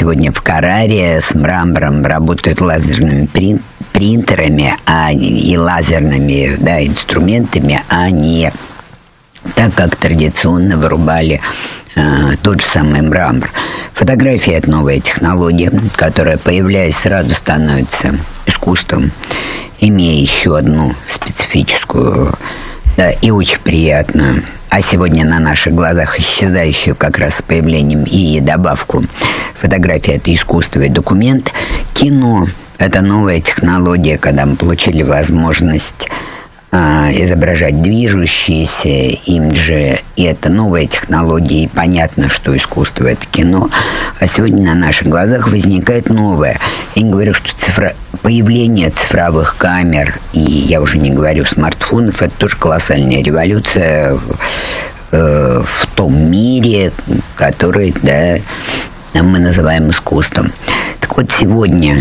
сегодня в Караре с мрамором работают лазерными принтерами и лазерными, да, инструментами, а не так, как традиционно вырубали тот же самый мрамор. Фотография – это новая технология, которая, появляясь, сразу становится искусством, имея еще одну специфическую, да, и очень приятную, а сегодня на наших глазах исчезающую как раз с появлением и добавку. Фотография – это искусство и документ. Кино – это новая технология, когда мы получили возможность изображать движущиеся имиджи, и это новая технология, и понятно, что искусство – это кино. А сегодня на наших глазах возникает новое. Я не говорю, что появление цифровых камер, и я уже не говорю смартфонов, это тоже колоссальная революция в том мире, который, да, мы называем искусством. Так вот, сегодня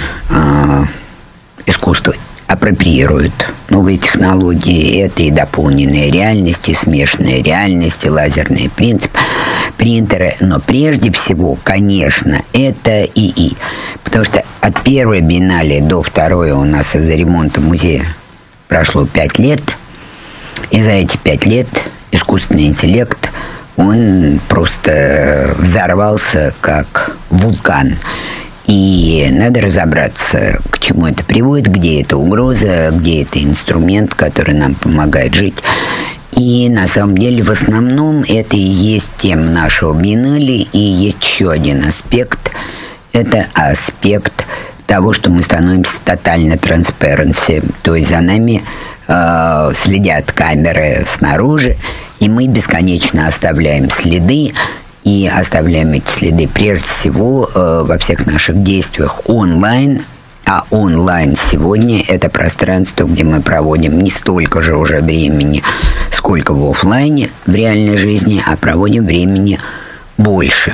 искусство апроприируют новые технологии. Это и дополненная реальность, и смешанная реальность, и лазерные принтеры. Но прежде всего, конечно, это ИИ. Потому что от первой биеннале до второй у нас из-за ремонта музея прошло 5 лет. И за эти 5 лет искусственный интеллект, он просто взорвался как вулкан. И надо разобраться, к чему это приводит, где это угроза, где это инструмент, который нам помогает жить. И на самом деле в основном это и есть тема нашего биеннале. И есть еще один аспект. Это аспект того, что мы становимся тотально transparency. То есть за нами следят камеры снаружи, и мы бесконечно оставляем следы. И оставляем эти следы прежде всего во всех наших действиях онлайн. А онлайн сегодня – это пространство, где мы проводим не столько же уже времени, сколько в офлайне, в реальной жизни, а проводим времени больше.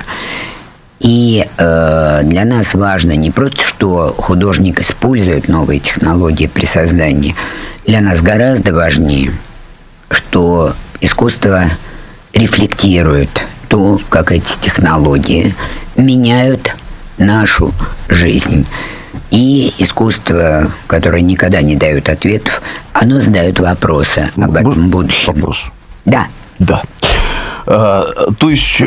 И для нас важно не просто, что художник использует новые технологии при создании. Для нас гораздо важнее, что искусство рефлектирует то, как эти технологии меняют нашу жизнь. И искусство, которое никогда не дает ответов, оно задает вопросы об этом будущем. Вопрос? Да. Да. То есть,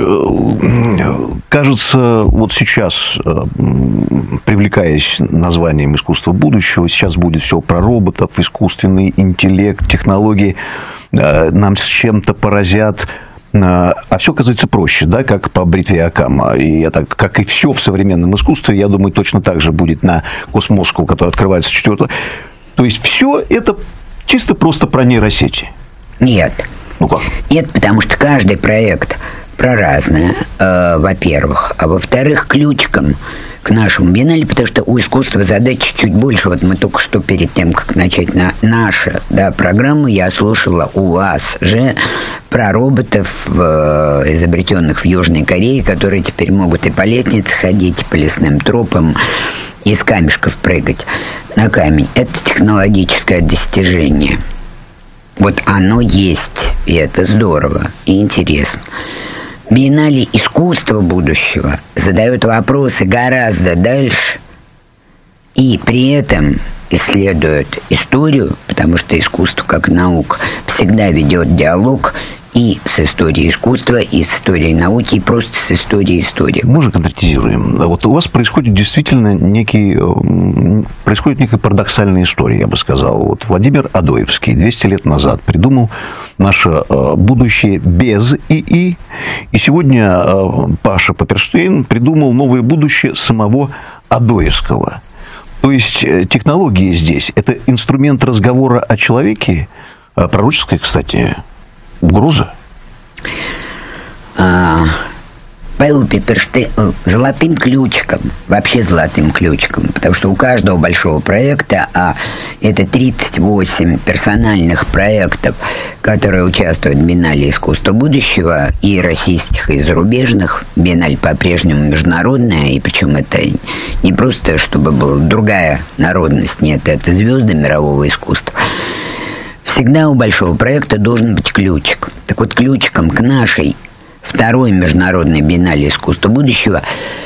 кажется, вот сейчас, привлекаясь названием искусства будущего, сейчас будет все про роботов, искусственный интеллект, технологии, нам с чем-то поразят. А все оказывается проще, да, как по бритве Оккама. И это, как и все в современном искусстве, я думаю, точно так же будет на Космоску, который открывается 4-го. То есть, все это чисто просто про нейросети. Нет. Ну как? Нет, потому что каждый проект про разное, во-первых. А во-вторых, ключиком к нашему биеннале, потому что у искусства задачи чуть больше. Вот мы только что перед тем, как начать нашу, да, программу, я слушала у вас же про роботов, изобретенных в Южной Корее, которые теперь могут и по лестнице ходить, и по лесным тропам, и с камешков прыгать на камень. Это технологическое достижение. Вот оно есть, и это здорово, и интересно. Биеннале искусства будущего задает вопросы гораздо дальше, и при этом исследует историю, потому что искусство как наука всегда ведет диалог и с историей искусства, и с историей науки, и просто с историей истории. Мы же конкретизируем. Вот у вас происходит действительно некая парадоксальная история, я бы сказал. Вот Владимир Адоевский 200 лет назад придумал наше будущее без ИИ, и сегодня Паша Паперштейн придумал новое будущее самого Адоевского. То есть технологии здесь – это инструмент разговора о человеке, пророческая, кстати, угроза. Павел Паперштейн золотым ключиком, вообще золотым ключиком, потому что у каждого большого проекта, а это 38 персональных проектов, которые участвуют в биеннале искусства будущего, и российских, и зарубежных. Биеннале по-прежнему международная, и причем это не просто, чтобы была другая народность, нет, это звезды мирового искусства. Всегда у большого проекта должен быть ключик. Так вот, ключиком к нашей второй международной биеннале искусства будущего